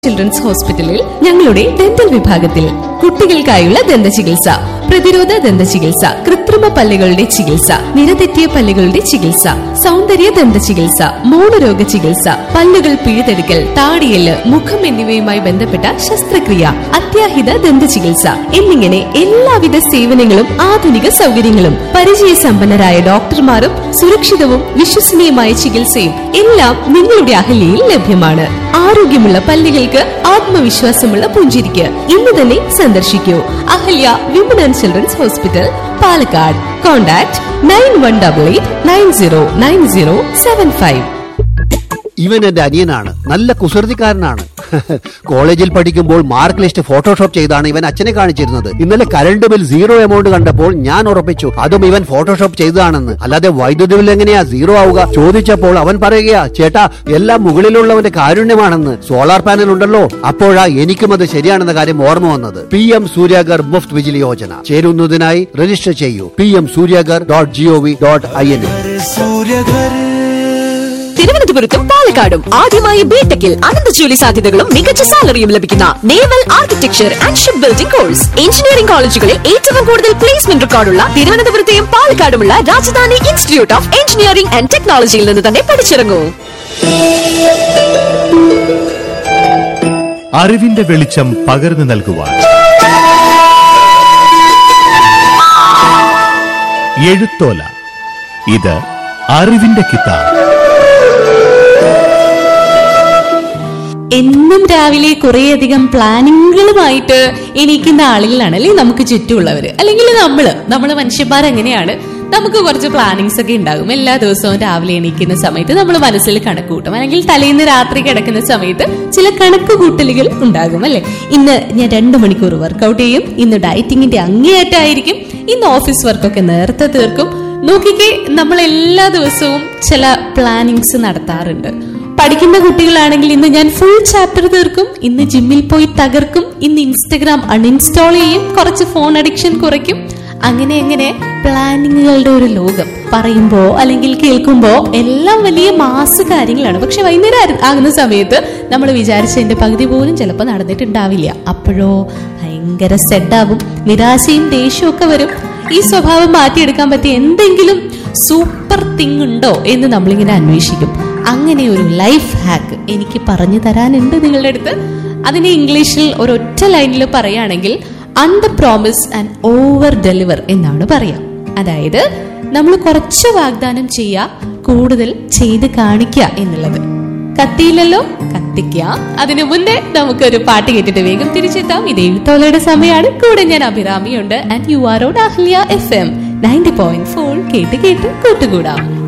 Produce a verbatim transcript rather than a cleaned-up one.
Children's ഹോസ്പിറ്റലിൽ ഞങ്ങളുടെ dental വിഭാഗത്തിൽ കുട്ടികൾക്കായുള്ള ദന്ത ചികിത്സ, പ്രതിരോധ ദന്ത ചികിത്സ, കൃത്രിമ പല്ലുകളുടെ ചികിത്സ, നിരതെറ്റിയ പല്ലുകളുടെ ചികിത്സ, സൗന്ദര്യ ദന്ത ചികിത്സ, മോണരോഗ ചികിത്സ, പല്ലുകൾ പിഴുതെടുക്കൽ, താടിയല്, മുഖം എന്നിവയുമായി ബന്ധപ്പെട്ട ശസ്ത്രക്രിയ, അത്യാഹിത ദന്ത ചികിത്സ എന്നിങ്ങനെ എല്ലാവിധ സേവനങ്ങളും ആധുനിക സൗകര്യങ്ങളും പരിചയസമ്പന്നരായ ഡോക്ടർമാരും സുരക്ഷിതവും വിശ്വസനീയമായ ചികിത്സയും എല്ലാം നിങ്ങളുടെ അഹല്യയിൽ ലഭ്യമാണ്. ആരോഗ്യമുള്ള പല്ലുകൾക്ക് ആത്മവിശ്വാസമുള്ള പുഞ്ചിരിക്ക് ഇന്ന് തന്നെ സന്ദർശിക്കൂ. Ahalya women and children's hospital, Palakkad. Contact nine one double eight nine zero nine zero seven five. ഇവൻ എന്റെ അനിയനാണ്, നല്ല കുസൃതിക്കാരനാണ്. കോളേജിൽ പഠിക്കുമ്പോൾ മാർക്ക് ലിസ്റ്റ് ഫോട്ടോഷോപ്പ് ചെയ്താണ് ഇവൻ അച്ഛനെ കാണിച്ചിരുന്നത്. ഇന്നലെ കറണ്ട് ബിൽ സീറോ എമൗണ്ട് കണ്ടപ്പോൾ ഞാൻ ഉറപ്പിച്ചു അതും ഇവൻ ഫോട്ടോഷോപ്പ് ചെയ്തതാണെന്ന്. അല്ലാതെ വൈദ്യുതി ബിൽ എങ്ങനെയാ സീറോ ആവുക? ചോദിച്ചപ്പോൾ അവൻ പറയുകയാ, ചേട്ടാ എല്ലാം മുകളിലുള്ളവന്റെ കാരുണ്യമാണെന്ന്. സോളാർ പാനൽ ഉണ്ടല്ലോ. അപ്പോഴാ എനിക്കും അത് ശരിയാണെന്ന കാര്യം ഓർമ്മ വന്നത്. P M Suryaghar Muft Vijili Yojana ചേരുന്നതിനായി register ചെയ്യൂ. P M Suryaghar dot G O V dot I N. തിരുവനന്തപുരത്തും പാലക്കാടും ആദ്യമായി ബിടെക്കിൽ അനന്ത ജോലി സാധ്യതകളും മികച്ച സാലറിയും ലഭിക്കുന്ന naval architecture and ship building course. Engineering കോളേജുകളിൽ ഏറ്റവും കൂടുതൽ placement റെക്കോർഡുള്ള തിരുവനന്തപുരത്തെയും പാലക്കാടുമുള്ള Rajdhani institute of engineering and ടെക്നോളജിയിൽ നിന്ന് തന്നെ പഠിച്ചിറങ്ങൂ. അറിവിന്റെ വെളിച്ചം പകർന്നു നൽകുവാൻ എഴുത്തോല. ഇത് അറിവിന്റെ കിതാബ്. എന്നും രാവിലെ കുറേയധികം പ്ലാനിങ്ങുകളുമായിട്ട് എണീക്കുന്ന ആളുകളാണ് അല്ലെ നമുക്ക് ചുറ്റുമുള്ളവര്, അല്ലെങ്കിൽ നമ്മള് നമ്മള് മനുഷ്യന്മാർ എങ്ങനെയാണ്, നമുക്ക് കുറച്ച് പ്ലാനിങ്സ് ഒക്കെ ഉണ്ടാകും. എല്ലാ ദിവസവും രാവിലെ എണീക്കുന്ന സമയത്ത് നമ്മൾ മനസ്സിൽ കണക്ക് കൂട്ടും, അല്ലെങ്കിൽ തലേന്ന് രാത്രി കിടക്കുന്ന സമയത്ത് ചില കണക്ക് കൂട്ടലുകൾ ഉണ്ടാകും അല്ലെ. ഇന്ന് ഞാൻ രണ്ടു മണിക്കൂർ വർക്കൗട്ട് ചെയ്യും, ഇന്ന് ഡയറ്റിങ്ങിന്റെ അങ്ങേയറ്റായിരിക്കും, ഇന്ന് ഓഫീസ് വർക്കൊക്കെ നേരത്തെ തീർക്കും. നോക്കിക്കേ, നമ്മൾ എല്ലാ ദിവസവും ചില പ്ലാനിങ്സ് നടത്താറുണ്ട്. പഠിക്കുന്ന കുട്ടികളാണെങ്കിൽ ഇന്ന് ഞാൻ ഫുൾ ചാപ്റ്റർ തീർക്കും, ഇന്ന് ജിമ്മിൽ പോയി തകർക്കും, ഇന്ന് ഇൻസ്റ്റഗ്രാം അൺഇൻസ്റ്റാൾ ചെയ്യും, കുറച്ച് ഫോൺ അഡിക്ഷൻ കുറയ്ക്കും. അങ്ങനെ അങ്ങനെ പ്ലാനിങ്ങുകളുടെ ഒരു ലോകം. പറയുമ്പോ അല്ലെങ്കിൽ കേൾക്കുമ്പോ എല്ലാം വലിയ മാസ കാര്യങ്ങളാണ്. പക്ഷെ വൈകുന്നേരം ആകുന്ന സമയത്ത് നമ്മൾ വിചാരിച്ചതിന്റെ പകുതി പോലും ചിലപ്പോൾ നടന്നിട്ടുണ്ടാവില്ല. അപ്പോഴോ ഭയങ്കര സെഡാകും, നിരാശയും ദേഷ്യവും ഒക്കെ വരും. ഈ സ്വഭാവം മാറ്റിയെടുക്കാൻ പറ്റിയ എന്തെങ്കിലും സൂപ്പർ തിങ് ഉണ്ടോ എന്ന് നമ്മളിങ്ങനെ അന്വേഷിക്കും. അങ്ങനെ ഒരു ലൈഫ് ഹാക്ക് എനിക്ക് പറഞ്ഞു തരാനുണ്ട് നിങ്ങളുടെ അടുത്ത്. അതിനെ ഇംഗ്ലീഷിൽ ഒരൊറ്റ ലൈനിൽ പറയുകയാണെങ്കിൽ under promise and over deliver എന്നാണ് പറയാം. അതായത് നമ്മൾ കുറച്ച് വാഗ്ദാനം ചെയ്യുക, കൂടുതൽ ചെയ്ത് കാണിക്കുക എന്നുള്ളത്. കത്തിയില്ലല്ലോ, കത്തിക്കുക. അതിനു മുന്നേ നമുക്കൊരു പാട്ട് കേട്ടിട്ട് വേഗം തിരിച്ചെത്താം. ഇത് എഴുത്തോലയുടെ സമയമാണ്. കൂടെ ഞാൻ അഭിരാമിയുണ്ട്. And you are on Ahalya F M ninety point four. കേട്ട് കേട്ട് കൂട്ടുകൂടാം.